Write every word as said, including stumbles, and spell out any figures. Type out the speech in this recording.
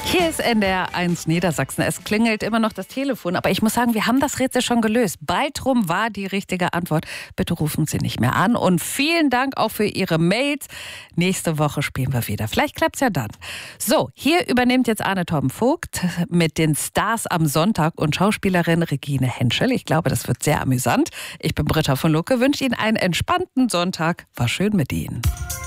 Hier ist N D R eins Niedersachsen. Es klingelt immer noch das Telefon, aber ich muss sagen, wir haben das Rätsel schon gelöst. Baltrum war die richtige Antwort. Bitte rufen Sie nicht mehr an und vielen Dank auch für Ihre Mails. Nächste Woche spielen wir wieder. Vielleicht klappt es ja dann. So, hier übernimmt jetzt Arne Torben Vogt mit den Stars am Sonntag und Schauspielerin Regine Henschel. Ich glaube, das wird sehr amüsant. Ich bin Britta von Lucke, wünsche Ihnen einen entspannten Sonntag. War schön mit Ihnen.